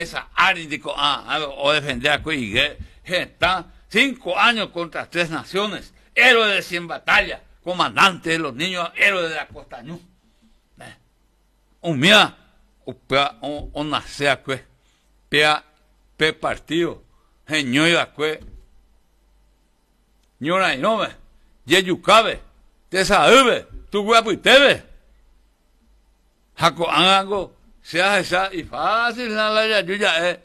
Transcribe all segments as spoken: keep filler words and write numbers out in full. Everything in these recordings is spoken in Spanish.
esa áridico ah, o defender a Cuigué, está cinco años contra tres naciones, héroe de cien batallas, comandante de los niños, héroe de la Costañú. Un mía, un nace a Cue, pea, pe partido, geñoy a Cue, ñora y nome, yeyucabe, tesaube, tu guapuitebe, jaco ango, sea esa y fácil, la la ya eh.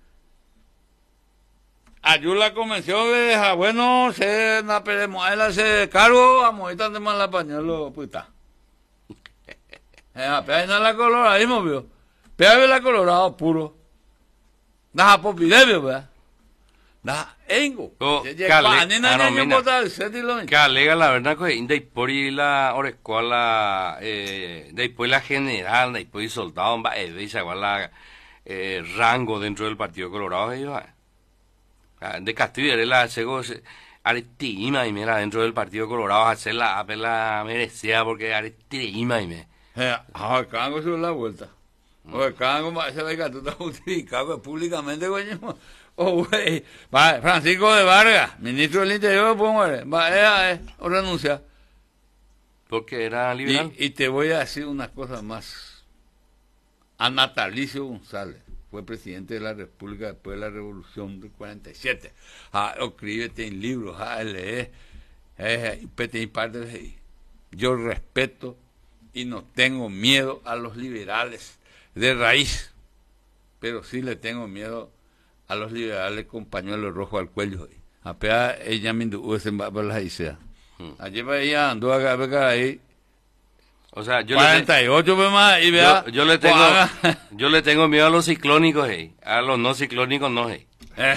Ayuda la convención de ja, bueno, se na peremos a él hace cargo, a moita de más la pañuelo, puta. Eh, pero ahí no la colorada, ahí me vio. Pero la colorado puro. Nada por video, ¿verdad? Nada, engo. Calega la verdad que de por la orecola eh después la general, después soldado, va eh veis igual la eh, rango dentro del Partido Colorado ellos. De Castillo era la sego aretima y mira dentro del Partido Colorado hacer la la merecía porque aretima y me eh ah cango sobre la vuelta o cango más se la tú estás justificado públicamente coño o güey va Francisco de Vargas ministro del Interior pues va eh o renuncia porque era liberal y, y te voy a decir una cosa más a Natalicio González fue presidente de la República después de la Revolución del cuarenta y siete. Ah, escríbete en libros, ah, lee, eh, y parte de ahí. Yo respeto y no tengo miedo a los liberales de raíz, pero sí le tengo miedo a los liberales con pañuelo rojo al cuello. Apenas ella me indujo ese para las islas. Ayer para ella andó a ver ahí. O sea, yo cuarenta y ocho le, más y vea, yo, yo le tengo yo le tengo miedo a los ciclónicos, hey. A los no ciclónicos no, hey.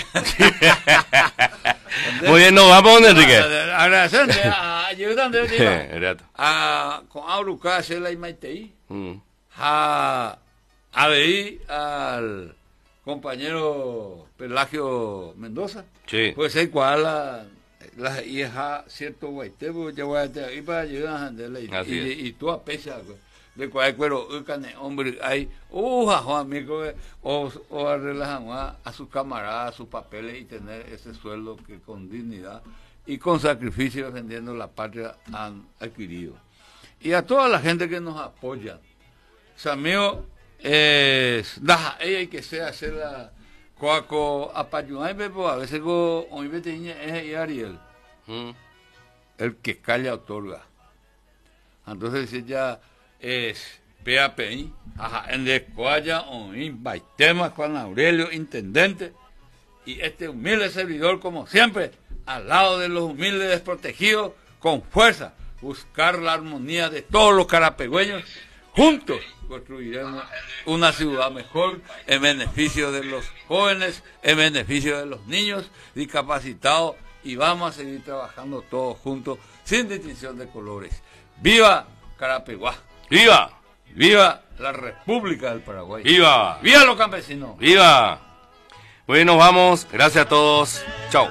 Muy bien, nos vamos, Enrique. Agradecerte a ayudante a con Auruca Cela y Maitei. A a ver al compañero Pelagio Mendoza. Sí. Pues el cual la la hija cierto guaitebo ya voy a ir para ayudar a y, y, y tú a pesar de cuál cuero hombre hay uja Juan amigo o o a relajar a, a sus camaradas sus papeles y tener ese sueldo que con dignidad y con sacrificio defendiendo la patria han adquirido y a toda la gente que nos apoya Samio es da ella hay que sea hacer la Coaco apayunay bebo a veces go hoy vete es Ariel mm. el que calla otorga entonces ella es P A P I ajá en de coaya hoy baitema Juan Aurelio intendente y este humilde servidor como siempre al lado de los humildes desprotegidos con fuerza buscar la armonía de todos los carapegüeños juntos construiremos una ciudad mejor en beneficio de los jóvenes, en beneficio de los niños discapacitados y vamos a seguir trabajando todos juntos sin distinción de colores. ¡Viva Carapeguá! ¡Viva! ¡Viva la República del Paraguay! ¡Viva! ¡Viva los campesinos! ¡Viva! Bueno, nos vamos. Gracias a todos. Chao.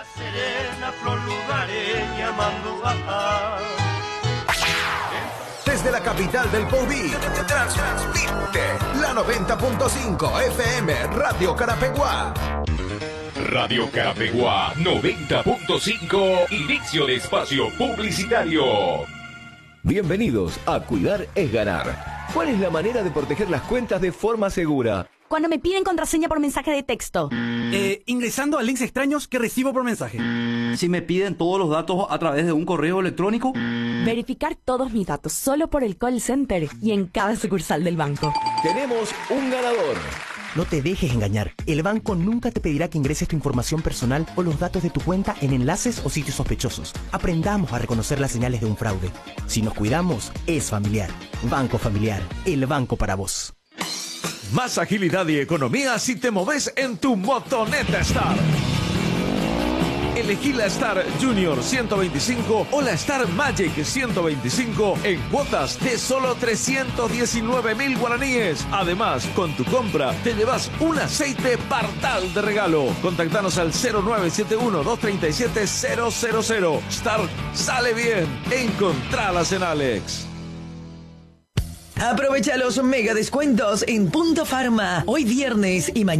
Desde la capital del Poví, transmite la noventa punto cinco F M Radio Carapeguá. Radio Carapeguá noventa punto cinco, inicio de espacio publicitario. Bienvenidos a Cuidar es Ganar. ¿Cuál es la manera de proteger las cuentas de forma segura? Cuando me piden contraseña por mensaje de texto. Eh, ingresando a links extraños que recibo por mensaje. Si me piden todos los datos a través de un correo electrónico. Verificar todos mis datos solo por el call center y en cada sucursal del banco. Tenemos un ganador. No te dejes engañar. El banco nunca te pedirá que ingreses tu información personal o los datos de tu cuenta en enlaces o sitios sospechosos. Aprendamos a reconocer las señales de un fraude. Si nos cuidamos, es familiar. Banco Familiar, el banco para vos. Más agilidad y economía si te moves en tu motoneta Star. Elegí la Star Junior ciento veinticinco o la Star Magic ciento veinticinco en cuotas de solo trescientos diecinueve mil guaraníes. Además, con tu compra te llevas un aceite Bartal de regalo. Contactanos al cero nueve siete uno, dos tres siete, cero cero cero. Star sale bien. Encontralas en Alex. Aprovecha los mega descuentos en Punto Farma. Hoy viernes y mañana.